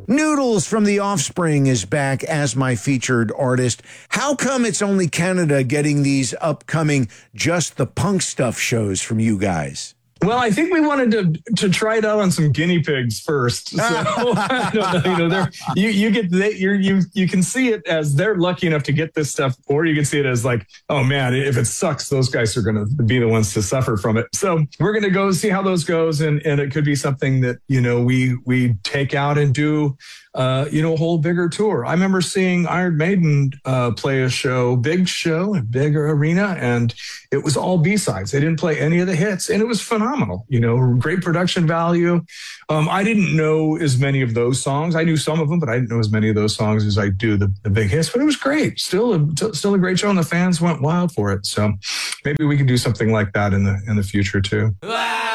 Noodles from The Offspring is back as my featured artist. How come it's only Canada getting these upcoming Just the Punk Stuff shows from you guys? Well, I think we wanted to try it out on some guinea pigs first. So I don't know, you can see it as they're lucky enough to get this stuff, or you can see it as like, oh man, if it sucks, those guys are going to be the ones to suffer from it. So we're going to go see how those goes, and it could be something that we take out and do a whole bigger tour. I remember seeing Iron Maiden play a big arena, and it was all B-sides. They didn't play any of the hits, and it was phenomenal. Great production value. I didn't know as many of those songs. I knew some of them, but I didn't know as many of those songs as I do the big hits. But it was great. Still a great show, and the fans went wild for it. So maybe we can do something like that in the future too.